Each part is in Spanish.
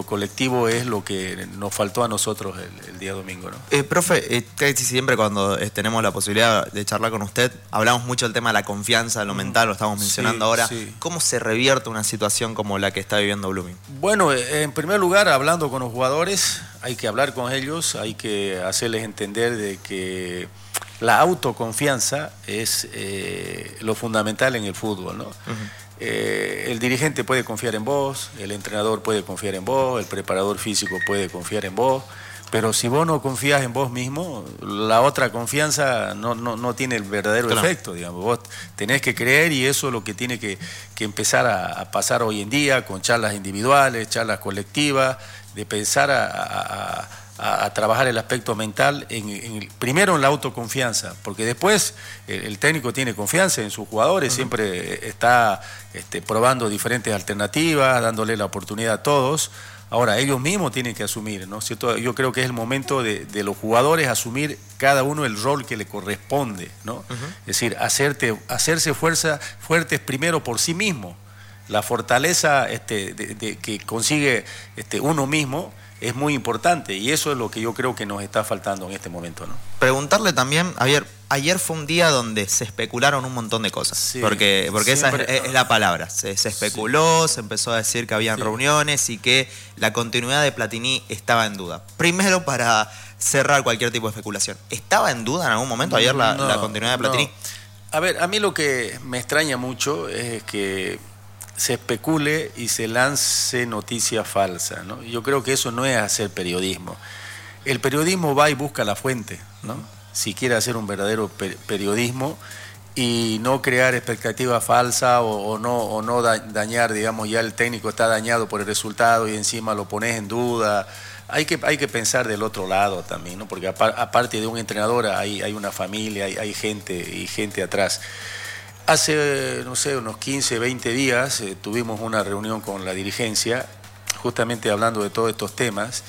colectivo es lo que nos faltó a nosotros el día domingo, ¿no? Profe, casi siempre cuando tenemos la posibilidad de charlar con usted, hablamos mucho del tema de la confianza, de lo mental, lo estamos mencionando ahora. Sí. ¿Cómo se revierte una situación como la que está viviendo Blooming? Bueno, en primer lugar, hablando con los jugadores, hay que hablar con ellos, hay que hacerles entender de que la autoconfianza es lo fundamental en el fútbol, ¿no? El dirigente puede confiar en vos, el entrenador puede confiar en vos, el preparador físico puede confiar en vos, pero si vos no confías en vos mismo, la otra confianza no tiene el verdadero efecto, digamos. Vos tenés que creer, y eso es lo que tiene que empezar a pasar hoy en día, con charlas individuales, charlas colectivas, de pensar a trabajar el aspecto mental, primero en la autoconfianza, porque después el técnico tiene confianza en sus jugadores, siempre está probando diferentes alternativas, dándole la oportunidad a todos. Ahora, ellos mismos tienen que asumir, ¿no? ¿Cierto? Yo creo que es el momento de los jugadores asumir cada uno el rol que le corresponde, ¿no? Es decir, hacerse fuertes primero por sí mismo. La fortaleza que consigue uno mismo es muy importante, y eso es lo que yo creo que nos está faltando en este momento, ¿no? Preguntarle también, ayer fue un día donde se especularon un montón de cosas, sí, porque esa es la palabra, se especuló, se empezó a decir que habían reuniones y que la continuidad de Platini estaba en duda. Primero, para cerrar cualquier tipo de especulación, ¿estaba en duda en algún momento ayer la continuidad de Platini? No. A ver, a mí lo que me extraña mucho es que se especule y se lance noticia falsa, ¿no? Yo creo que eso no es hacer periodismo. El periodismo va y busca la fuente, ¿no? Si quiere hacer un verdadero periodismo y no crear expectativas falsas o no dañar, digamos, ya el técnico está dañado por el resultado y encima lo pones en duda. Hay que pensar del otro lado también, ¿no? Porque aparte de un entrenador hay una familia, hay gente atrás. Hace, no sé, unos 15, 20 días tuvimos una reunión con la dirigencia, justamente hablando de todos estos temas,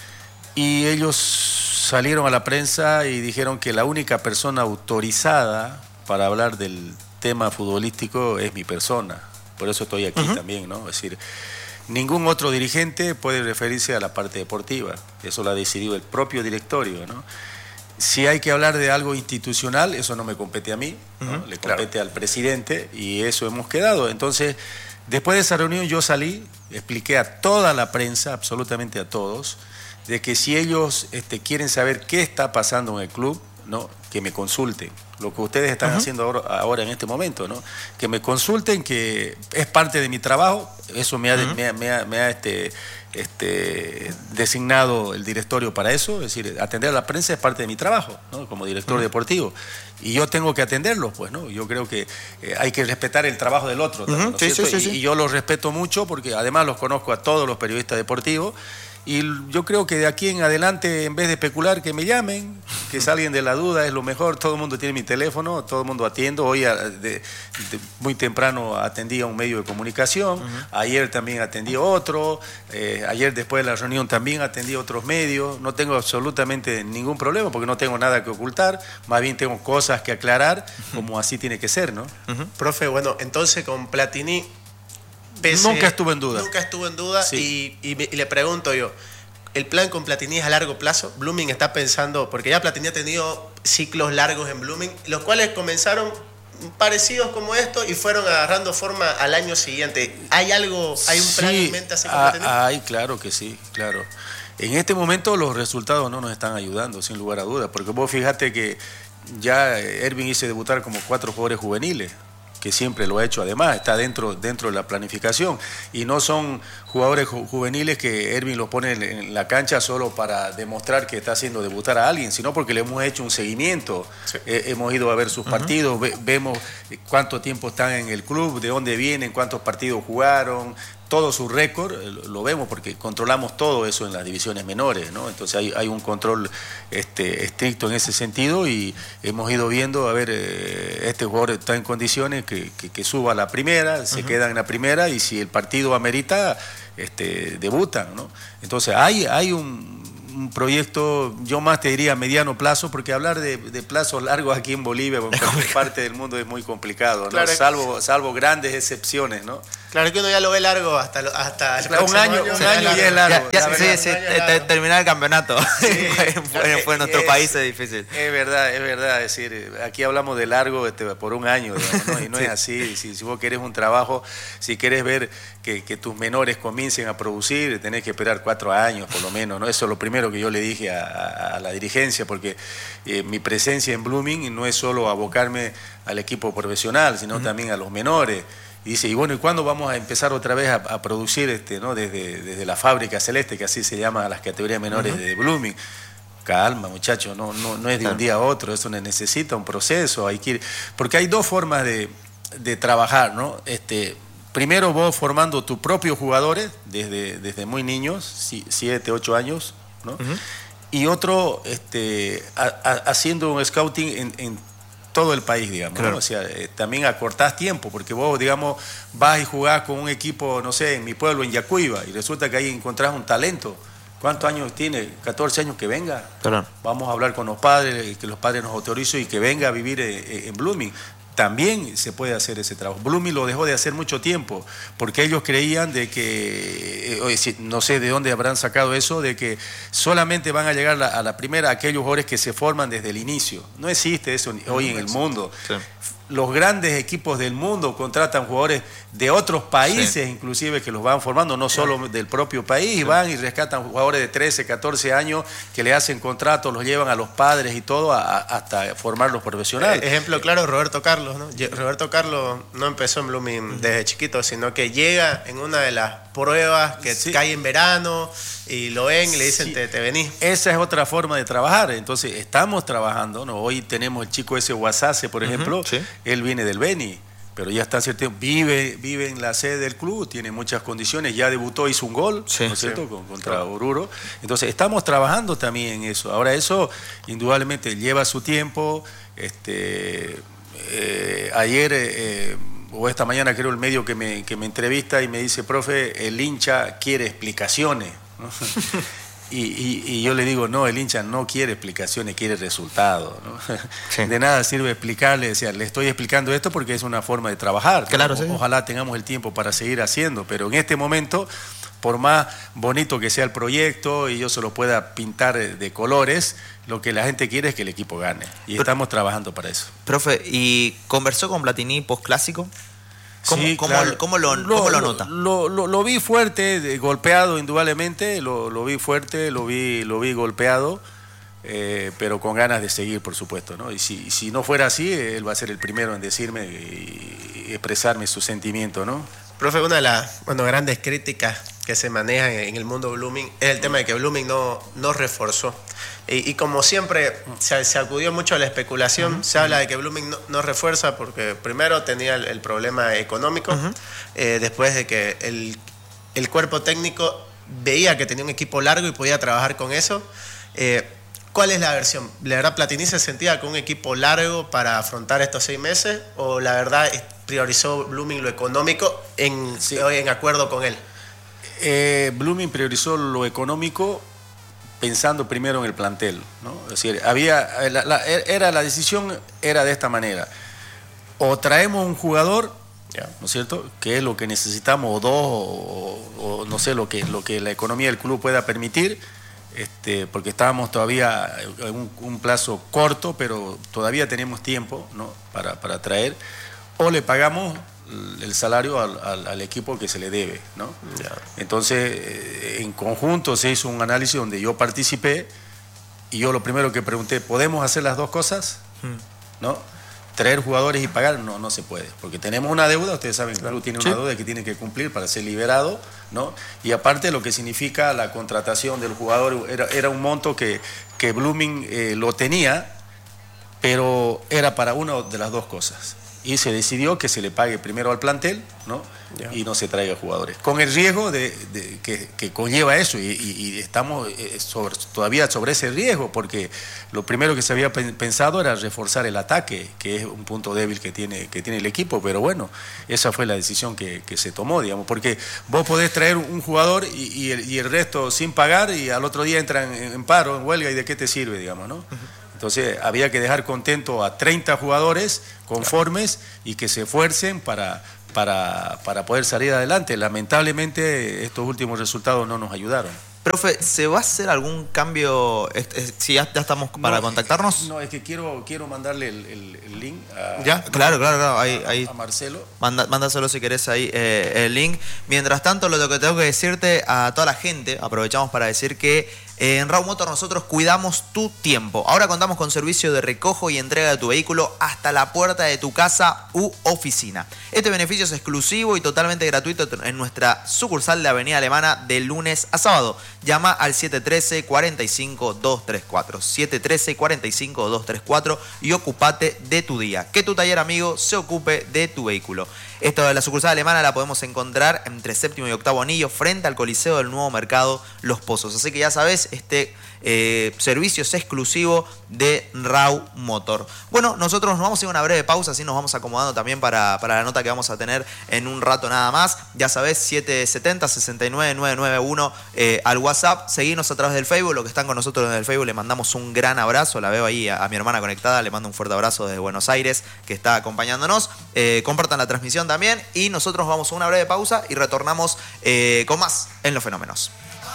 y ellos salieron a la prensa y dijeron que la única persona autorizada para hablar del tema futbolístico es mi persona. Por eso estoy aquí también, ¿no? Es decir, ningún otro dirigente puede referirse a la parte deportiva. Eso lo ha decidido el propio directorio, ¿no? Si hay que hablar de algo institucional, eso no me compete a mí, ¿no? Le compete al presidente, y eso hemos quedado. Entonces, después de esa reunión yo salí, expliqué a toda la prensa, absolutamente a todos, de que si ellos quieren saber qué está pasando en el club, ¿no? Que me consulten. Lo que ustedes están haciendo ahora en este momento, ¿no? Que me consulten, que es parte de mi trabajo. Eso me ha designado el directorio para eso. Es decir, atender a la prensa es parte de mi trabajo, ¿no? Como director deportivo. Y yo tengo que atenderlos, pues, ¿no? Yo creo que hay que respetar el trabajo del otro también, ¿no? Sí. Y yo los respeto mucho, porque además los conozco a todos los periodistas deportivos. Y yo creo que de aquí en adelante, en vez de especular, que me llamen, que salgan de la duda, es lo mejor. Todo el mundo tiene mi teléfono, todo el mundo atiendo. Hoy muy temprano atendí a un medio de comunicación, ayer también atendí a otro, ayer después de la reunión también atendí a otros medios. No tengo absolutamente ningún problema, porque no tengo nada que ocultar, más bien tengo cosas que aclarar, como así tiene que ser, ¿no? Profe, bueno, entonces con Platini... Nunca estuvo en duda. Nunca estuvo en duda, sí. y le pregunto yo, ¿el plan con Platini es a largo plazo? Blooming está pensando, porque ya Platini ha tenido ciclos largos en Blooming, los cuales comenzaron parecidos como esto y fueron agarrando forma al año siguiente. ¿Hay un plan en mente así con Platini? Claro que sí, claro. En este momento los resultados no nos están ayudando, sin lugar a dudas, porque vos fíjate que ya Ervin hizo debutar como 4 jugadores juveniles, que siempre lo ha hecho, además está dentro de la planificación, y no son jugadores juveniles que Ervin los pone en la cancha solo para demostrar que está haciendo debutar a alguien, sino porque le hemos hecho un seguimiento. Sí. Hemos ido a ver sus partidos, vemos cuánto tiempo están en el club, de dónde vienen, cuántos partidos jugaron, todo su récord lo vemos, porque controlamos todo eso en las divisiones menores, ¿no? Entonces hay un control estricto en ese sentido, y hemos ido viendo, a ver, este jugador está en condiciones que suba a la primera, se queda en la primera, y si el partido amerita, debutan, ¿no? Entonces hay un proyecto, yo más te diría mediano plazo, porque hablar de plazos largos aquí en Bolivia o en cualquier parte del mundo es muy complicado, ¿no? Claro. Salvo grandes excepciones, ¿no? Claro que uno ya lo ve largo hasta el un año ya es largo. Sí, terminar el campeonato fue en nuestro país es difícil. Es verdad, es decir, aquí hablamos de largo por un año, digamos, ¿no? Y no es así. Si vos querés un trabajo, si querés ver que tus menores comiencen a producir, tenés que esperar 4 años por lo menos, ¿no? Eso es lo primero que yo le dije a la dirigencia, porque mi presencia en Blooming no es solo abocarme al equipo profesional, sino también a los menores. Y dice, y bueno, ¿y cuándo vamos a empezar otra vez a producir ¿no? desde la fábrica celeste, que así se llama a las categorías menores de Blooming? Calma, muchachos, no es de un día a otro, eso necesita un proceso, hay que ir, porque hay 2 formas de trabajar, ¿no? Primero vos formando tus propios jugadores desde muy niños, 7, 8 años, ¿no? Y otro haciendo un scouting en todo el país, digamos, claro. ¿no? O sea, también acortás tiempo, porque vos, digamos, vas y jugás con un equipo, no sé, en mi pueblo, en Yacuiba, y resulta que ahí encontrás un talento. ¿Cuántos años tiene? 14 años que venga. Claro. Vamos a hablar con los padres, que los padres nos autoricen y que venga a vivir en Blooming. También se puede hacer ese trabajo. Blooming lo dejó de hacer mucho tiempo, porque ellos creían de que, no sé de dónde habrán sacado eso, de que solamente van a llegar a la primera aquellos jugadores que se forman desde el inicio. No existe eso hoy en el mundo. Sí. Los grandes equipos del mundo contratan jugadores de otros países, inclusive, que los van formando, no solo del propio país, van y rescatan jugadores de 13, 14 años que le hacen contratos, los llevan a los padres y todo hasta formarlos profesionales. Ejemplo claro, Roberto Carlos, ¿no? Roberto Carlos no empezó en Blooming desde chiquito, sino que llega en una de las pruebas que cae en verano y lo ven y le dicen te venís. Esa es otra forma de trabajar. Entonces estamos trabajando, ¿no? Hoy tenemos el chico ese Guasase, por ejemplo, él viene del Beni, pero ya está cierto, vive en la sede del club, tiene muchas condiciones, ya debutó, hizo un gol, ¿no es cierto?, contra Oruro. Entonces estamos trabajando también en eso. Ahora eso indudablemente lleva su tiempo. Ayer o esta mañana creo el medio que me entrevista y me dice, profe, el hincha quiere explicaciones, ¿no? Y yo le digo, no, el hincha no quiere explicaciones, quiere resultados, ¿no? Sí. De nada sirve explicarle, decía, le estoy explicando esto porque es una forma de trabajar, ¿no? Claro, sí. Ojalá tengamos el tiempo para seguir haciendo, pero en este momento, por más bonito que sea el proyecto y yo se lo pueda pintar de colores, lo que la gente quiere es que el equipo gane, y estamos trabajando para eso. Profe, ¿y conversó con Platini post-clásico? ¿Cómo lo nota? Lo vi fuerte, golpeado indudablemente, lo vi fuerte, lo vi golpeado, pero con ganas de seguir, por supuesto, ¿no? Y si no fuera así, él va a ser el primero en decirme y expresarme su sentimiento, ¿no? Profe, una de las grandes críticas que se manejan en el mundo Blooming es el tema de que Blooming no reforzó. Y como siempre se acudió mucho a la especulación, se habla de que Blooming no refuerza porque primero tenía el problema económico, después de que el cuerpo técnico veía que tenía un equipo largo y podía trabajar con eso. ¿Cuál es la versión? ¿La verdad Platini se sentía con un equipo largo para afrontar estos 6 meses o la verdad priorizó Blooming lo económico en acuerdo con él? Blooming priorizó lo económico pensando primero en el plantel, ¿no? Es decir, la decisión era de esta manera: o traemos un jugador, ¿no es cierto?, que es lo que necesitamos, o 2, o no sé, lo que la economía del club pueda permitir, porque estábamos todavía en un plazo corto, pero todavía tenemos tiempo, ¿no?, para traer, o le pagamos el salario al equipo que se le debe, ¿no? Entonces, en conjunto se hizo un análisis donde yo participé y yo lo primero que pregunté, ¿podemos hacer las 2 cosas? ¿No? Traer jugadores y pagar, no se puede, porque tenemos una deuda, ustedes saben que el club tiene una deuda que tiene que cumplir para ser liberado, ¿no? Y aparte lo que significa la contratación del jugador, era un monto que Blooming lo tenía, pero era para una de las 2 cosas. Y se decidió que se le pague primero al plantel, ¿no? Y no se traiga jugadores. Con el riesgo que conlleva eso, y estamos todavía sobre ese riesgo, porque lo primero que se había pensado era reforzar el ataque, que es un punto débil que tiene el equipo, pero bueno, esa fue la decisión que se tomó, digamos, porque vos podés traer un jugador y el resto sin pagar, y al otro día entran en paro, en huelga, y ¿de qué te sirve, digamos, no? Entonces había que dejar contento a 30 jugadores conformes y que se esfuercen para para poder salir adelante. Lamentablemente estos últimos resultados no nos ayudaron. Profe, ¿se va a hacer algún cambio? Si ya estamos para contactarnos. No, es que quiero mandarle el link a, ¿Ya? Claro. Ahí. A Marcelo. Mándaselo si querés ahí el link. Mientras tanto, lo que tengo que decirte a toda la gente, aprovechamos para decir que en Raw Motor nosotros cuidamos tu tiempo. Ahora contamos con servicio de recojo y entrega de tu vehículo hasta la puerta de tu casa u oficina. Este beneficio es exclusivo y totalmente gratuito en nuestra sucursal de Avenida Alemana de lunes a sábado. Llama al 713-45-234. 713-45-234 y ocupate de tu día. Que tu taller amigo se ocupe de tu vehículo. Esto de la sucursal alemana la podemos encontrar entre 7º y 8º anillo frente al Coliseo del Nuevo Mercado Los Pozos. Así que ya sabes, este servicio es exclusivo de Raw Motor. Bueno, nosotros nos vamos a ir a una breve pausa, así nos vamos acomodando también para la nota que vamos a tener en un rato nada más. Ya sabes, 770-69991 al WhatsApp. Seguinos a través del Facebook. Los que están con nosotros en el Facebook le mandamos un gran abrazo. La veo ahí a mi hermana conectada. Le mando un fuerte abrazo desde Buenos Aires, que está acompañándonos. Compartan la transmisión también. Y nosotros vamos a una breve pausa y retornamos con más en Los Fenómenos.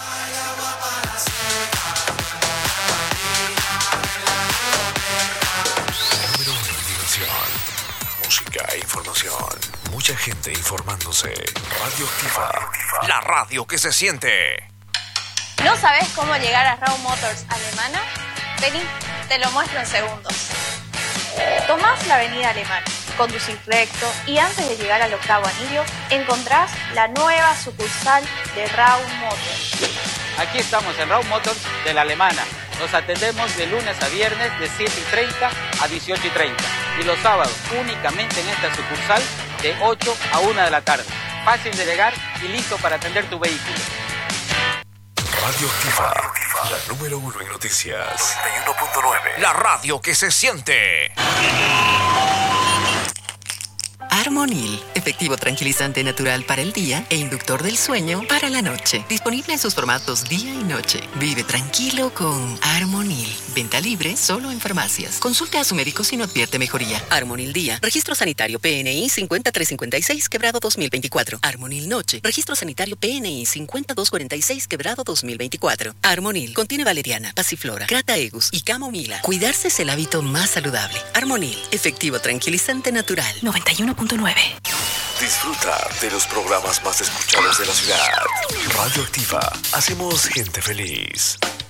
Música e información. Mucha gente informándose. Radioactiva. La radio que se siente. ¿No sabes cómo llegar a Raw Motors Alemana? Vení, te lo muestro en segundos. Tomás la avenida Alemana, conducís recto y antes de llegar al 8º anillo encontrás la nueva sucursal de Raw Motors. Aquí estamos en Raw Motors de la Alemana. Nos atendemos de lunes a viernes de 7:30 a 18:30 y los sábados únicamente en esta sucursal de 8 a 1 de la tarde. Fácil de llegar y listo para atender tu vehículo. Radioactiva, la número 1 en noticias. 91.9. La radio que se siente. Armonil, efectivo tranquilizante natural para el día e inductor del sueño para la noche. Disponible en sus formatos día y noche. Vive tranquilo con Armonil. Venta libre solo en farmacias. Consulte a su médico si no advierte mejoría. Armonil Día. Registro sanitario PNI 5356 quebrado 2024. Armonil Noche. Registro sanitario PNI 5246 quebrado 2024. Armonil contiene valeriana, pasiflora, crataegus y camomila. Cuidarse es el hábito más saludable. Armonil, efectivo tranquilizante natural. 91.9. Disfruta de los programas más escuchados de la ciudad. Radioactiva. Hacemos gente feliz.